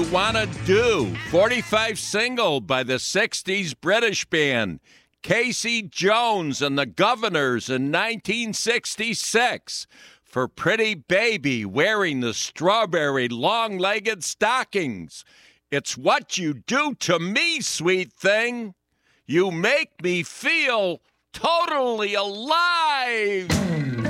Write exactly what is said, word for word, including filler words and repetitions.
You Wanna Do, forty-five single by the sixties British band Casey Jones and the Governors in nineteen sixty-six. For Pretty Baby wearing the strawberry long-legged stockings. It's what you do to me, sweet thing. You make me feel totally alive.